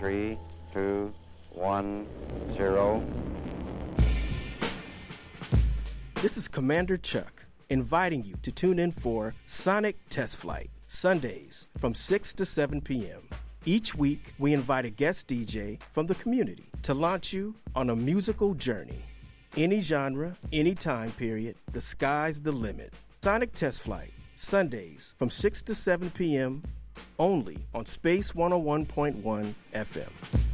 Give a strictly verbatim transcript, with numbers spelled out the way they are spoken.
three, two, one, zero. This is Commander Chuck, inviting you to tune in for Sonic Test Flight, Sundays from six to seven p.m. Each week, we invite a guest D J from the community to launch you on a musical journey. Any genre, any time period, the sky's the limit. Sonic Test Flight, Sundays from six to seven p.m. only on Space one oh one point one F M.